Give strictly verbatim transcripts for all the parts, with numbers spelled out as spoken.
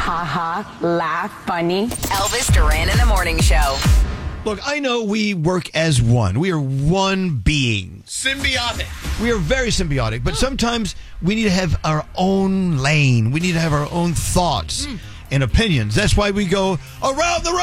ha ha, laugh, funny. Elvis Duran in the Morning Show. Look, I know we work as one. We are one being. Symbiotic. We are very symbiotic, but sometimes we need to have our own lane. We need to have our own thoughts mm. and opinions. That's why we go around the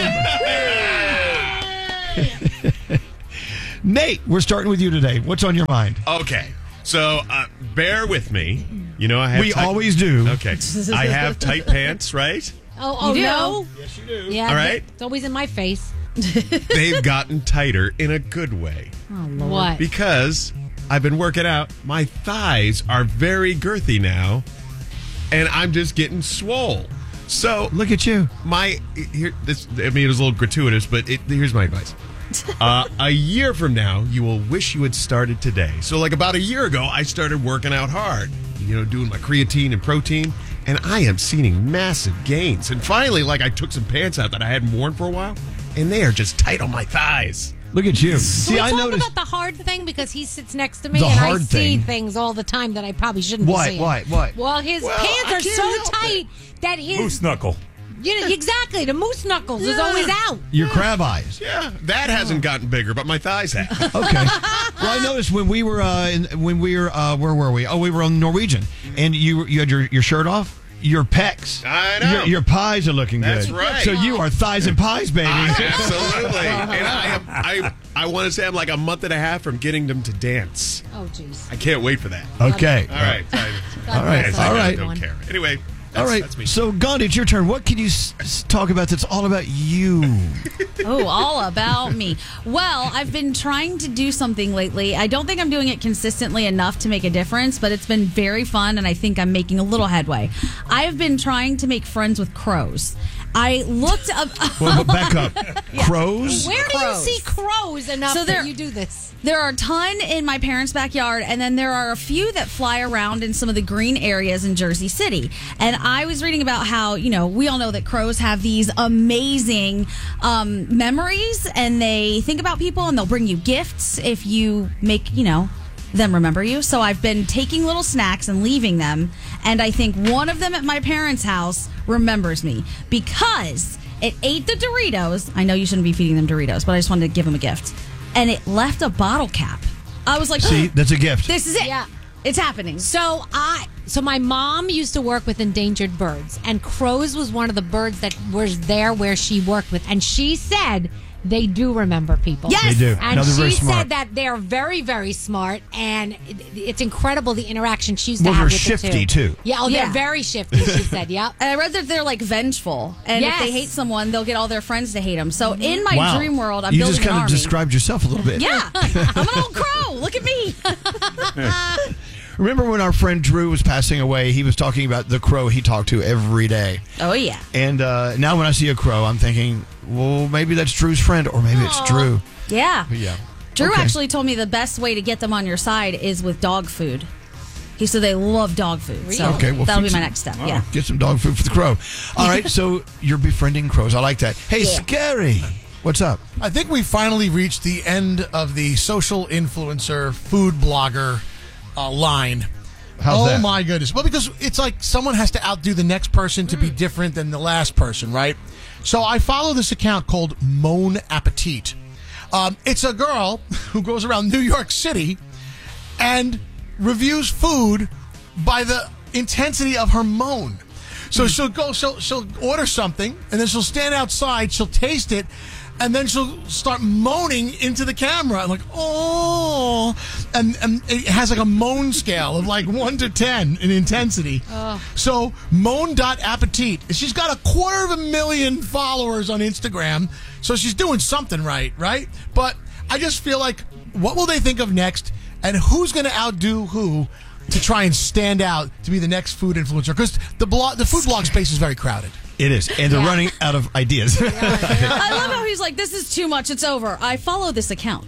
room. Nate, we're starting with you today. What's on your mind? Okay, so uh, bear with me. You know, I have. We tight- always do. Okay, I have tight pants, right? Oh, oh You do? no! Yes, you do. Yeah, All right. It's always in my face. They've gotten tighter in a good way Oh Lord! What? because I've been working out. My thighs are very girthy now, and I'm just getting swole. So Look at you. my here. This I mean, it was a little gratuitous, but it, here's my advice. Uh, a year from now, you will wish you had started today. So, like about a year ago, I started working out hard. You know, doing my creatine and protein, and I am seeing massive gains. And finally, like I took some pants out that I hadn't worn for a while, and they are just tight on my thighs. Look at you. Can See, we I talk noticed. about the hard thing because he sits next to me The and I hard see thing. things all the time that I probably shouldn't What? be seeing. What? What? Well, his Well, I pants are can't so help tight that his Moose knuckle. you know, exactly the moose knuckles is Yeah. always out. Your crab eyes. Yeah, that hasn't gotten bigger, but my thighs have. Okay. Well, I noticed when we were uh, in, when we were uh, where were we? Oh, we were on Norwegian, and you you had your, your shirt off. Your pecs. I know. Your, your pies are looking That's good. right. So you are thighs and pies, baby. Absolutely. And I am, I I want to say I'm like a month and a half from getting them to dance. Oh jeez. I can't wait for that. Okay. All right. All right. I All right. don't care. Anyway. All That's, right. That's me. So, Gandhi, it's your turn. What can you s- s- talk about that's all about you? Oh, all about me. Well, I've been trying to do something lately. I don't think I'm doing it consistently enough to make a difference, but it's been very fun, and I think I'm making a little headway. I have been trying to make friends with crows. I looked up. Well, but back up. Crows? Where do Crows. you see crows enough So there- that you do this? There are a ton in my parents' backyard, and then there are a few that fly around in some of the green areas in Jersey City. And I was reading about how, you know, we all know that crows have these amazing um, memories, and they think about people, and they'll bring you gifts if you make, you know, them remember you. So I've been taking little snacks and leaving them, and I think one of them at my parents' house remembers me because it ate the Doritos. I know you shouldn't be feeding them Doritos, but I just wanted to give them a gift. And it left a bottle cap. I was like, See, that's a gift. this is it. Yeah. It's happening. So I, so my mom used to work with endangered birds, and crows was one of the birds that was there where she worked with, and she said they do remember people. Yes! They do. And No, they're very she smart. said that they're very, very smart, and it- it's incredible the interaction she used Well, to have they're with shifty, the two. too. Yeah, oh, Yeah. they're very shifty. She said, "Yep." And I read that they're like vengeful, and Yes. if they hate someone, they'll get all their friends to hate them. So in my Wow. dream world, I'm you building just kind an of army. described yourself a little bit. Yeah, I'm an old crow. Look at me. Remember when our friend Drew was passing away, he was talking about the crow he talked to every day. Oh yeah. And uh, now when I see a crow, I'm thinking, well, maybe that's Drew's friend, or maybe it's Drew. Yeah. But yeah. Drew Okay. actually told me the best way to get them on your side is with dog food. He said they love dog food. So Okay, well, that'll feed be my some- next step. Oh, Yeah. Get some dog food for the crow. All right, so you're befriending crows. I like that. Hey, Scary, what's up? I think we finally reached the end of the social influencer, food blogger uh, line. How's oh that? my goodness. Well, because it's like someone has to outdo the next person to be different than the last person, right? So I follow this account called Mon Appetit. Um, it's a girl who goes around New York City and reviews food by the intensity of her moan. So she'll go, she'll, she'll order something, and then she'll stand outside, she'll taste it, and then she'll start moaning into the camera, like, oh, and, and it has like a moan scale of like one to ten in intensity. So moan.appetit, she's got a quarter of a million followers on Instagram, so she's doing something right, right? But I just feel like, what will they think of next, and who's going to outdo who to try and stand out to be the next food influencer? Because the blog, the food blog space is very crowded. It is, and they're running out of ideas. I love how he's like, this is too much. It's over. I follow this account.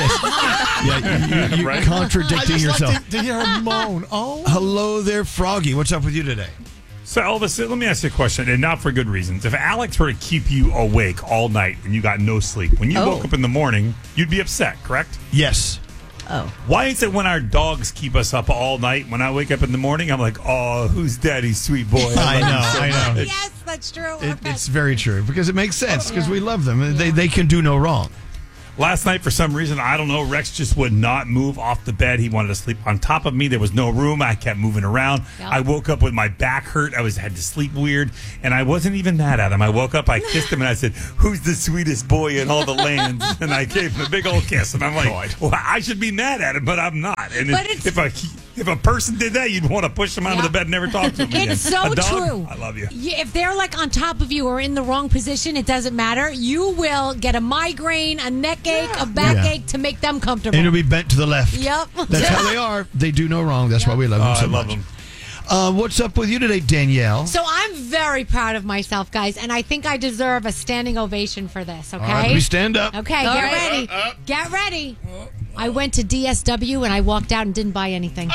yeah, you, you, Right? I contradicting just yourself. like to, to hear her moan. Oh, Hello there, Froggy. What's up with you today? So, Elvis, let me ask you a question, and not for good reasons. If Alex were to keep you awake all night and you got no sleep, when you Oh. woke up in the morning, you'd be upset, correct? Yes. Oh. Why is it when our dogs keep us up all night, when I wake up in the morning, I'm like, oh, who's daddy's sweet boy? I know, I know. it. Yes, that's true. Our It, pets. it's very true because it makes sense because we love them. They they can do no wrong. Last night, for some reason, I don't know, Rex just would not move off the bed. He wanted to sleep on top of me. There was no room. I kept moving around. Yep. I woke up with my back hurt. I was had to sleep weird, and I wasn't even mad at him. I woke up, I kissed him, and I said, "Who's the sweetest boy in all the lands?" And I gave him a big old kiss. And I'm like, well, I should be mad at him, but I'm not. And But if, it's- if a if a person did that, you'd want to push him out of Yeah. the bed and never talk to him again. It's so A dog? true. I love you. Yeah, if they're like on top of you or in the wrong position, it doesn't matter. You will get a migraine, a neck ache, a backache Yeah. to make them comfortable. And it'll be bent to the left. Yep. That's how they are. They do no wrong. That's why we love them Oh, so I love much. them. Uh, what's up with you today, Danielle? So I'm very proud of myself, guys, and I think I deserve a standing ovation for this, okay? All right, let me stand up. Okay, All get right. ready. Get ready. I went to D S W and I walked out and didn't buy anything.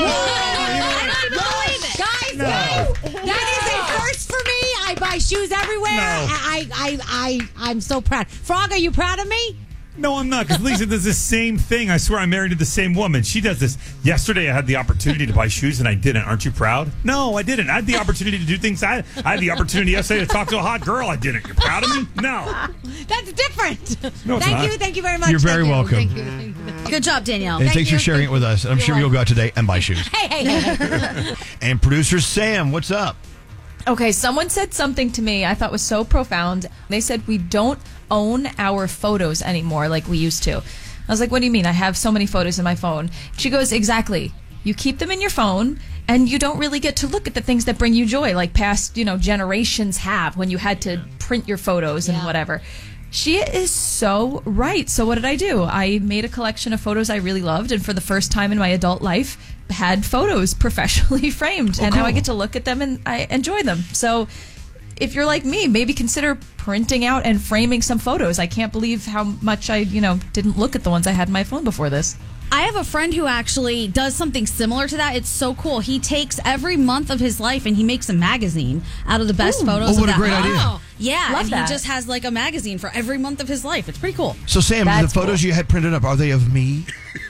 Guys, no. That is a first for me. I buy shoes everywhere. No. I, I, I, I'm so proud. Frog, are you proud of me? No, I'm not, because Lisa does the same thing. I swear I'm married to the same woman. She does this. Yesterday, I had the opportunity to buy shoes, and I didn't. Aren't you proud? No, I didn't. I had the opportunity to do things. I, I had the opportunity yesterday to talk to a hot girl. I didn't. You're proud of me? No. That's different. No, it's thank not. you. Thank you very much. You're very Thank you. welcome. Thank you. Thank you. Good job, Danielle. And Thank thanks you. for sharing it with us. And I'm You're sure you'll welcome. go out today and buy shoes. Hey, hey, hey. And producer Sam, what's up? Okay, someone said something to me I thought was so profound. They said we don't own our photos anymore like we used to. I was like, what do you mean? I have so many photos in my phone. She goes, exactly. You keep them in your phone and you don't really get to look at the things that bring you joy like past, you know, generations have when you had to print your photos and Yeah. whatever. She is so right. So what did I do? I made a collection of photos I really loved, and for the first time in my adult life, had photos professionally framed. and now I cool. get to look at them and I enjoy them. So if you're like me, maybe consider printing out and framing some photos. I can't believe how much I, you know, didn't look at the ones I had in my phone before this. I have a friend who actually does something similar to that. It's so cool. He takes every month of his life and he makes a magazine out of the best photos. Oh, what of a that great month. idea. Yeah, Love and that. he just has like a magazine for every month of his life. It's pretty cool. So, Sam, That's the photos cool. you had printed up, are they of me?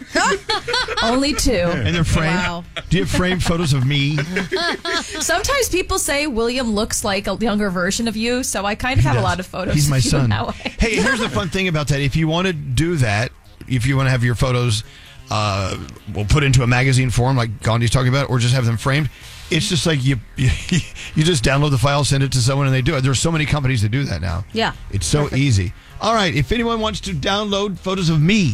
Only two. And they're framed? Wow. Do you have framed photos of me? Sometimes people say William looks like a younger version of you, so I kind of have a does. lot of photos. He's my of you son. that way. Hey, here's the fun thing about that. If you want to do that, if you want to have your photos, uh, we'll put into a magazine form like Gandhi's talking about, or just have them framed. It's just like you, you you just download the file, send it to someone, and they do it. There's so many companies that do that now. Yeah. It's so easy. All right, if anyone wants to download photos of me,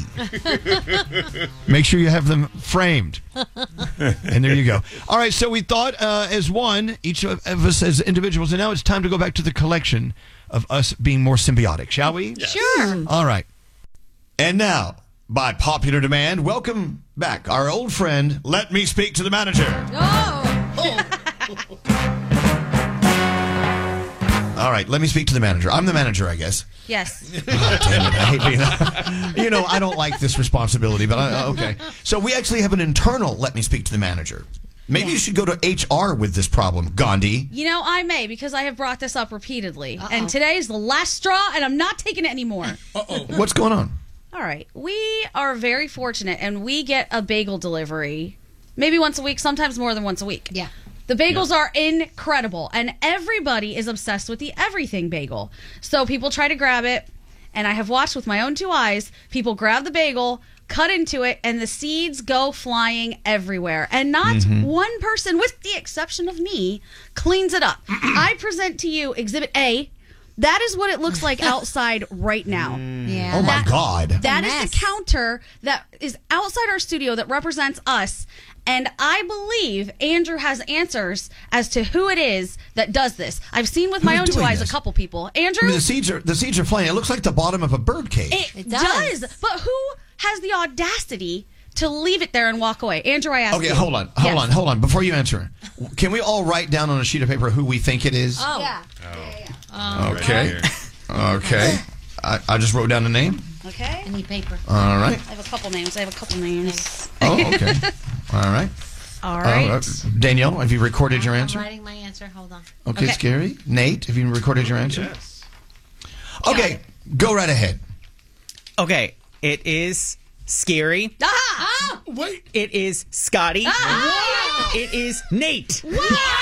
make sure you have them framed. And there you go. All right, so we thought uh, as one, each of of us as individuals, and now it's time to go back to the collection of us being more symbiotic, shall we? Sure. All right. And now, by popular demand, welcome back our old friend, Let Me Speak to the Manager. Oh. All right, let me speak to the manager. I'm the manager, I guess. Yes. Oh, damn it, I hate being a- you know, I don't like this responsibility, but I, okay. So we actually have an internal Let Me Speak to the Manager. Maybe you should go to H R with this problem, Gandhi. You know, I may because I have brought this up repeatedly. And today is the last straw and I'm not taking it anymore. What's going on? All right. We are very fortunate and we get a bagel delivery maybe once a week, sometimes more than once a week. Yeah. The bagels are incredible, and everybody is obsessed with the everything bagel. So people try to grab it, and I have watched with my own two eyes, people grab the bagel, cut into it, and the seeds go flying everywhere. And not one person, with the exception of me, cleans it up. I present to you Exhibit A. That is what it looks like outside right now. Yeah. Oh, my That- God. That A is mess. the counter that is outside our studio that represents us. And I believe Andrew has answers as to who it is that does this. I've seen with my Who's own two doing eyes this? a couple people. I Andrew, mean, the seeds are the seeds are flying. It looks like the bottom of a bird cage. it, It does. does. But who has the audacity to leave it there and walk away? Andrew, I ask Okay, you. hold on, hold Yes. on, hold on. Before you answer, can we all write down on a sheet of paper who we think it is? Oh. Yeah. Okay. Okay. I, I just wrote down a name. Okay. I need paper. All right. I have a couple names. I have a couple names. Oh, okay. All right. All Uh, right. uh, Danielle, have you recorded your I'm answer? writing my answer. Hold on. Okay, Okay. Scary. Nate, have you recorded your answer? Yes. Okay, go right ahead. Okay, it is Scary. Ah! Wait. It is Scotty. Ah! It is Nate. Wow!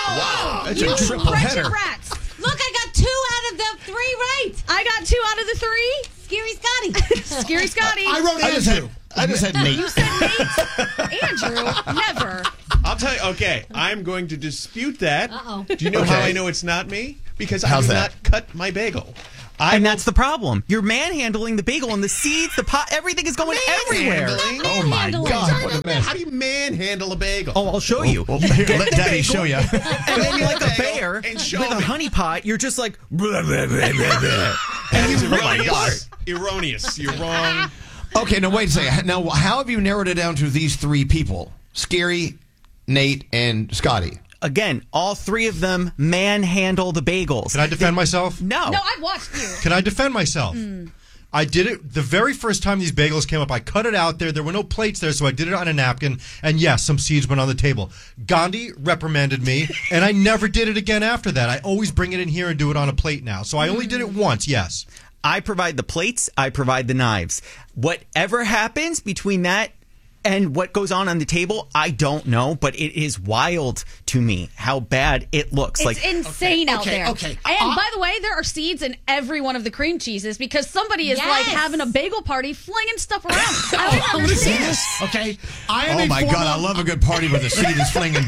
Wow, that's You a triple wretched header. rats. Look, I got two out of the three right. I got two out of the three. Scary Scotty. Scary Scotty. I wrote I just had, Andrew. I just had Nate. You said Nate. Andrew. Never. I'll tell you. Okay, I'm going to dispute that. Uh-oh. Do you know how Okay. I know it's not me? Because I How's do that? not cut my bagel. I And that's the problem. You're manhandling the bagel and the seeds, the pot, everything is going everywhere. Manhandling? Oh my Handling. God, what a mess. How do you manhandle a bagel? Oh, I'll show you. Well, here, let Daddy show you. And then you're like a bear And with show a me. honey pot. You're just like, blah, blah, blah, blah, blah. And That is you really erroneous. hard. Erroneous. You're wrong. Okay, now wait a second. Now, how have you narrowed it down to these three people? Scary, Nate, and Scotty. Again, all three of them manhandle the bagels. Can I defend myself? No. No, I've watched you. Can I defend myself? I did it the very first time these bagels came up. I cut it out there. There were no plates there, so I did it on a napkin. And yes, some seeds went on the table. Gandhi reprimanded me, and I never did it again after that. I always bring it in here and do it on a plate now. So I only did it once, yes. I provide the plates. I provide the knives. Whatever happens between that and what goes on on the table, I don't know, but it is wild to me how bad it looks. It's like insane out okay, there. okay. And Uh, by the way, there are seeds in every one of the cream cheeses because somebody is Yes. like having a bagel party, flinging stuff around. I don't I want to see understand. this. Okay, I am Oh a my former, God, I love a good party where the seed is flinging.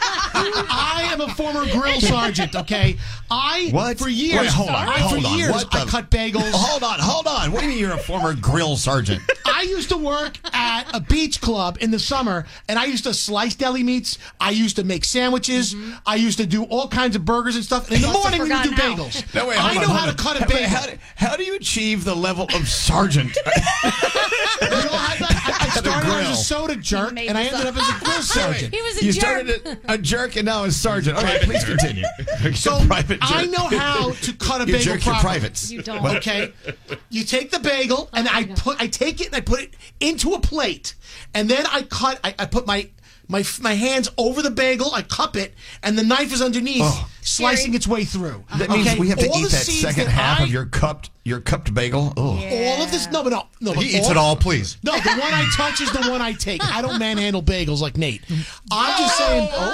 I am a former grill sergeant. Okay, I What? for years. Wait, hold on, I, hold for on. years, What I the- cut bagels. Hold on, hold on. What do you mean you're a former grill sergeant? I used to work at a beach club in the summer, and I used to slice deli meats. I used to make sandwiches. I used to do all kinds of burgers and stuff. And in the Must have morning, we would do forgotten how. bagels. No, wait, I hold know on, how hold to on. cut a Wait, bagel. How, do- how do you achieve the level of sergeant? You know, I, I, I started out grill. as a soda jerk, made and I this ended up. up as a grill sergeant. He was a You jerk. started a, a jerk and now a sergeant. All right, please continue. So You're a private jerk. I know how to cut a You bagel jerk your properly. privates. You don't. What? Okay, you take the bagel and my I God. put, I take it and I put it into a plate, and then I cut. I, I put my my my hands over the bagel. I cup it, and the knife is underneath, Oh. slicing its way through. That means Okay? we have to All eat the that seeds second that half I- of your cupped your cupped bagel. Oh. All of this, no, but no, no. But He eats it all, please. No, the one I touch is the one I take. I don't manhandle bagels like Nate. I'm just saying. Oh,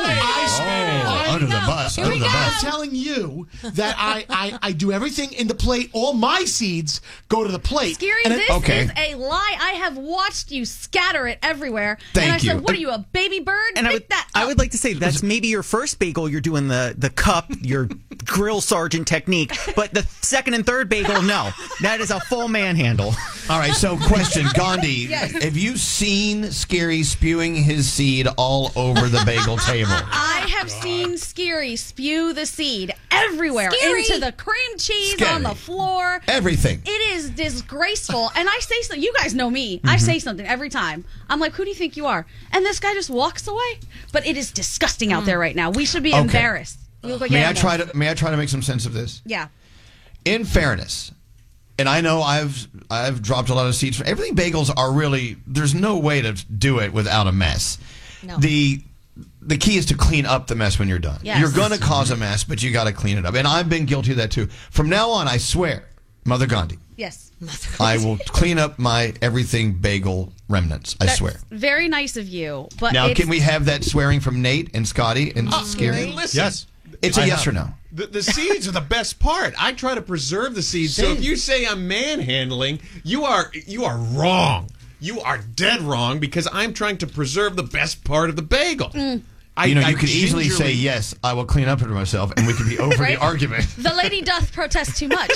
I, I, under the bus. Here Under we the go. I'm bus. telling you that I, I, I do everything in the plate. All my seeds go to the plate. Scary, And it- this Okay. is a lie. I have watched you scatter it everywhere. Thank and I you. said, what are you, a baby bird? And I Pick would, that I up. would like to say that's maybe your first bagel. You're doing the, the cup, your grill sergeant technique. But the second and third bagel, no. That is a full manhandle. All right, so question, Gandhi, Yes. have you seen Scary spewing his seed all over the bagel table? I have seen Scary spew the seed everywhere Scary. into the cream cheese Scary. on the floor. Everything. It is disgraceful. And I say something. You guys know me. I say something every time. I'm like, who do you think you are? And this guy just walks away. But it is disgusting out there right now. We should be Okay. embarrassed. We look like May I animals. try to may I try to make some sense of this? Yeah. In fairness, and I know I've I've dropped a lot of seeds. Everything bagels are really there's no way to do it without a mess. No. The the key is to clean up the mess when you're done. Yes. You're going to cause a mess, but you got to clean it up. And I've been guilty of that too. From now on, I swear, Mother Gandhi, Yes. I will clean up my everything bagel remnants. I That's swear. very nice of you. But Now, it's, can we have that swearing from Nate and Scotty and Scary? Listen, Yes. It's a I yes have. or no. The, the seeds are the best part. I try to preserve the seeds. So if you say I'm manhandling, you are you are wrong. You are dead wrong because I'm trying to preserve the best part of the bagel. I, You know, I you could easily say, gingerly- yes, I will clean up after myself, and we could be over Right? the argument. the lady doth protest too much.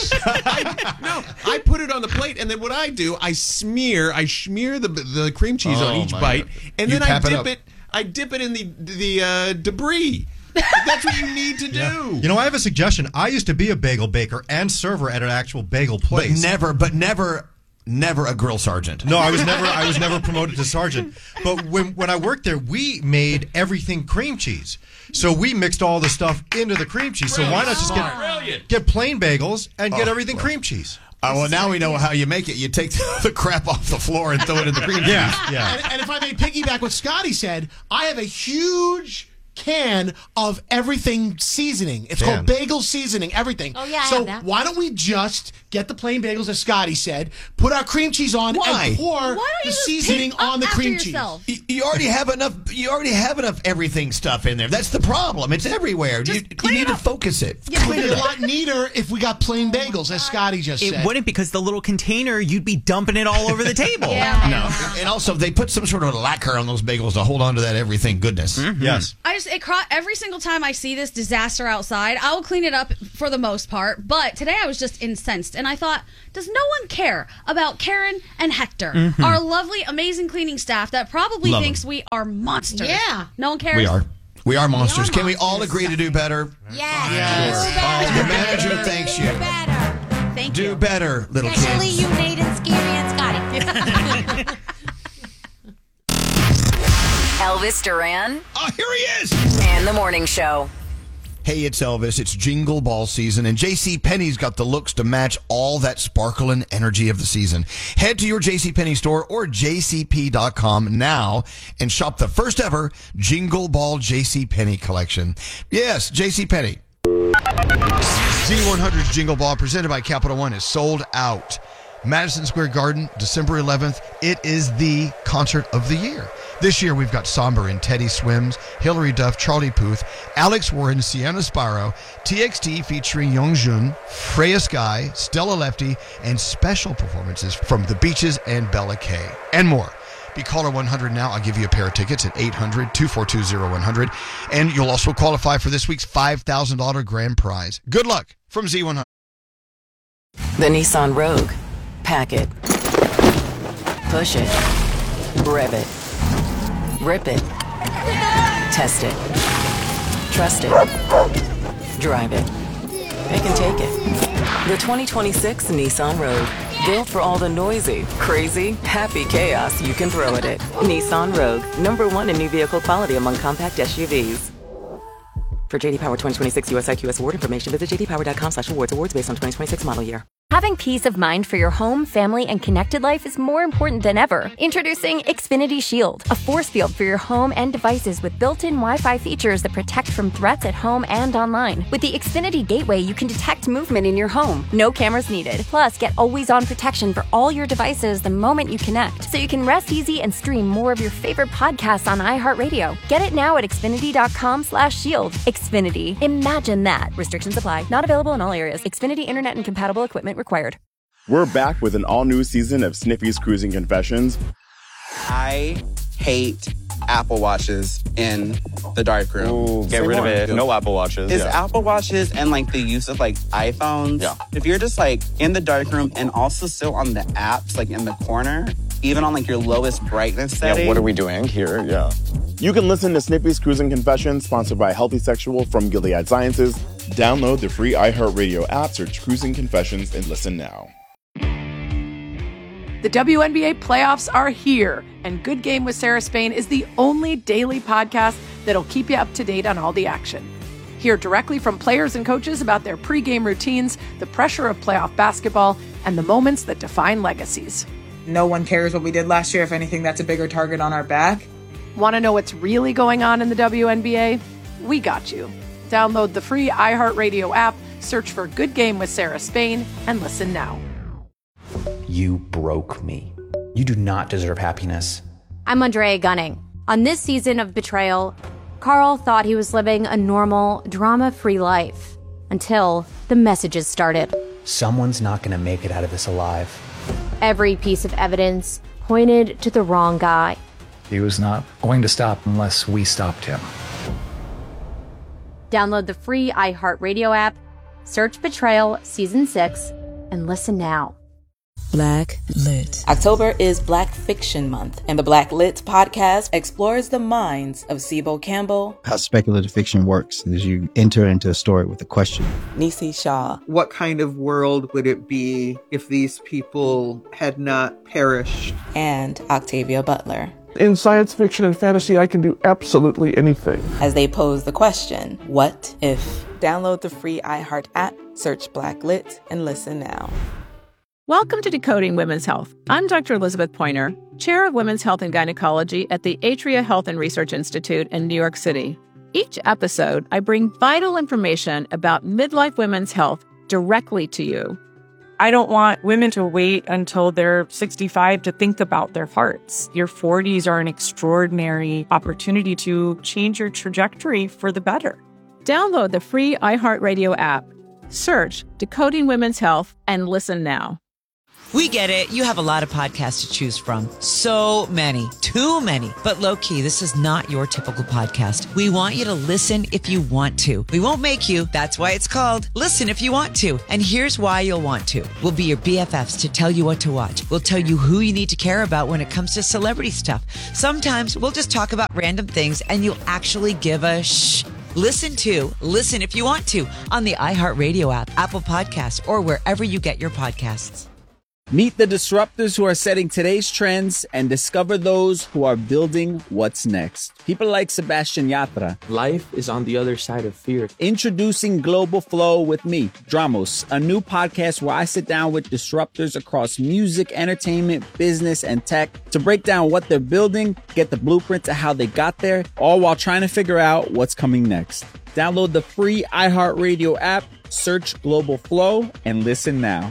No, I put it on the plate, and then what I do, I smear, I smear the the cream cheese on Oh, each my bite, God. and You then I pap it dip up. it, I dip it in the the uh, debris. That's what you need to do. You know, I have a suggestion. I used to be a bagel baker and server at an actual bagel But place. never, but never, never a grill sergeant. No, I was never I was never promoted to sergeant. But when when I worked there, we made everything cream cheese. So we mixed all the stuff into the cream cheese. So why not just get Brilliant. get plain bagels and get Oh, everything well. cream cheese? Uh, well, now we know how you make it. You take the, the crap off the floor and throw it in the cream cheese. Yeah, yeah. And, and if I may piggyback what Scotty said, I have a huge can of everything seasoning. It's Can. called bagel seasoning, everything. Oh, yeah, I So have that. why don't we just get the plain bagels, as Scotty said, put our cream cheese on, Why? and pour Why don't you the just seasoning pick up on the after cream yourself? cheese? You, you already have enough. You already have enough everything stuff in there. That's the problem. It's everywhere. You, you clean need it to up. focus it. It would be a lot neater if we got plain bagels, as Scotty just It said. wouldn't, because the little container, you'd be dumping it all over the table. Yeah. No, and also they put some sort of lacquer on those bagels to hold on to that everything goodness. Yes. I just it cro- every single time I see this disaster outside, I will clean it up for the most part. But today I was just incensed, and I thought, does no one care about Karen and Hector, our lovely, amazing cleaning staff that probably Love thinks them. we are monsters? Yeah. no one cares. We are. We are monsters. are Can we all monsters. agree to do better? Yes. Yes. Do better. Oh, the manager thanks you. Do better. Thank Do you. better, little Especially kids. you, Nate and Scary and Scotty. Elvis Duran Oh, here he is. and the Morning Show. Hey, it's Elvis. It's Jingle Ball season, and JCPenney's got the looks to match all that sparkle and energy of the season. Head to your JCPenney store or J C P dot com now and shop the first ever Jingle Ball JCPenney collection. Yes, JCPenney. Z one hundred's Jingle Ball, presented by Capital One, is sold out. Madison Square Garden, December eleventh. It is the concert of the year. This year, we've got Somber and Teddy Swims, Hilary Duff, Charlie Puth, Alex Warren, Sienna Sparrow, T X T featuring Youngjun, Freya Sky, Stella Lefty, and special performances from The Beaches and Bella Kay, and more. Be caller one hundred now. I'll give you a pair of tickets at eight hundred, two four two, zero one hundred. And you'll also qualify for this week's five thousand dollars grand prize. Good luck from Z one hundred. The Nissan Rogue. Pack it. Push it. Rev it. Rip it. Test it. Trust it. Drive it. It can take it. The twenty twenty-six Nissan Rogue. Built for all the noisy, crazy, happy chaos you can throw at it. Nissan Rogue. Number one in new vehicle quality among compact S U Vs. For J D Power twenty twenty-six U S I Q S award information, visit j d power dot com slash awards. Awards based on twenty twenty-six model year. Having peace of mind for your home, family, and connected life is more important than ever. Introducing Xfinity Shield, a force field for your home and devices with built-in Wi-Fi features that protect from threats at home and online. With the Xfinity Gateway, you can detect movement in your home. No cameras needed. Plus, get always-on protection for all your devices the moment you connect, so you can rest easy and stream more of your favorite podcasts on iHeartRadio. Get it now at xfinity dot com slash shield. Xfinity. Imagine that. Restrictions apply. Not available in all areas. Xfinity Internet and compatible equipment required. We're back with an all-new season of Sniffy's Cruising Confessions. I hate Apple Watches in the darkroom. Ooh, get Say rid more. of it. No Apple Watches. Is yeah. Apple Watches and like the use of like iPhones. Yeah. If you're just like in the darkroom and also still on the apps, like in the corner, even on like your lowest brightness setting. Yeah, what are we doing here? Yeah. You can listen to Snippy's Cruising Confessions, sponsored by Healthy Sexual from Gilead Sciences. Download the free iHeartRadio app, search Cruising Confessions, and listen now. The W N B A playoffs are here, and Good Game with Sarah Spain is the only daily podcast that'll keep you up to date on all the action. Hear directly from players and coaches about their pregame routines, the pressure of playoff basketball, and the moments that define legacies. No one cares what we did last year. If anything, that's a bigger target on our back. Want to know what's really going on in the W N B A? We got you. Download the free iHeartRadio app, search for Good Game with Sarah Spain, and listen now. You broke me. You do not deserve happiness. I'm Andrea Gunning. On this season of Betrayal, Carl thought he was living a normal, drama-free life until the messages started. Someone's not going to make it out of this alive. Every piece of evidence pointed to the wrong guy. He was not going to stop unless we stopped him. Download the free iHeartRadio app, search Betrayal Season six, and listen now. Black Lit. October is Black Fiction Month, and the Black Lit podcast explores the minds of Sibo Campbell. How speculative fiction works is you enter into a story with a question. Nisi Shaw. What kind of world would it be if these people had not perished? And Octavia Butler. In science fiction and fantasy, I can do absolutely anything. As they pose the question, what if? Download the free iHeart app, search Black Lit, and listen now. Welcome to Decoding Women's Health. I'm Doctor Elizabeth Pointer, Chair of Women's Health and Gynecology at the Atria Health and Research Institute in New York City. Each episode, I bring vital information about midlife women's health directly to you. I don't want women to wait until they're sixty-five to think about their hearts. Your forties are an extraordinary opportunity to change your trajectory for the better. Download the free iHeartRadio app. Search Decoding Women's Health and listen now. We get it. You have a lot of podcasts to choose from. So many. Too many. But low-key, this is not your typical podcast. We want you to listen if you want to. We won't make you. That's why it's called Listen If You Want To. And here's why you'll want to. We'll be your B F Fs to tell you what to watch. We'll tell you who you need to care about when it comes to celebrity stuff. Sometimes we'll just talk about random things and you'll actually give a shh. Listen to Listen If You Want To on the iHeartRadio app, Apple Podcasts, or wherever you get your podcasts. Meet the disruptors who are setting today's trends and discover those who are building what's next. People like Sebastian Yatra. Life is on the other side of fear. Introducing Global Flow with me, Dramos, a new podcast where I sit down with disruptors across music, entertainment, business, and tech to break down what they're building, get the blueprint to how they got there, all while trying to figure out what's coming next. Download the free iHeartRadio app, search Global Flow, and listen now.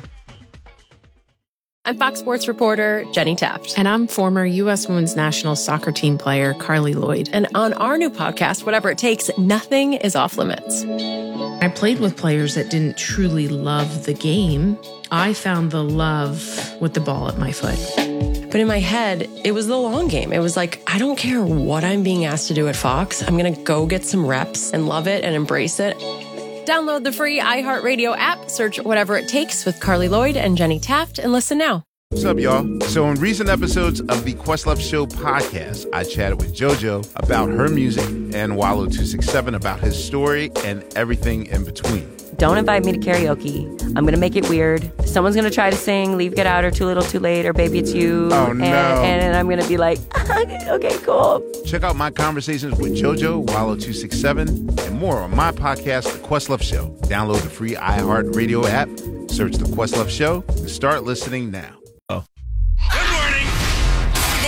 I'm Fox Sports reporter Jenny Taft. And I'm former U S Women's National Soccer team player Carly Lloyd. And on our new podcast, Whatever It Takes, nothing is off limits. I played with players that didn't truly love the game. I found the love with the ball at my foot. But in my head, it was the long game. It was like, I don't care what I'm being asked to do at Fox. I'm going to go get some reps and love it and embrace it. Download the free iHeartRadio app, search Whatever It Takes with Carly Lloyd and Jenny Taft, and listen now. What's up, y'all? So in recent episodes of the Questlove Show podcast, I chatted with JoJo about her music and Wallow two six seven about his story and everything in between. Don't invite me to karaoke. I'm going to make it weird. Someone's going to try to sing Leave, Get Out, or Too Little, Too Late, or Baby It's You. Oh, no. And, and I'm going to be like, okay, cool. Check out my conversations with JoJo, Wallow two six seven, and more on my podcast, The Questlove Show. Download the free iHeartRadio app, search The Questlove Show, and start listening now. Oh.